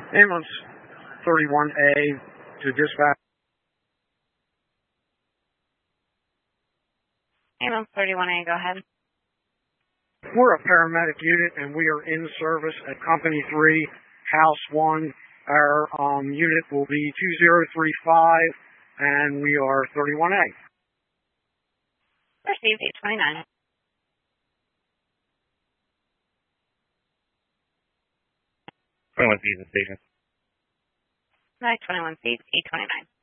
Ambulance 31A to dispatch. Ambulance 31A, go ahead. We're a paramedic unit, and we are in service at Company 3, House 1. Our unit will be 2035, and we are 31A. Received 829. 21 feet in the station. 21 feet, 829.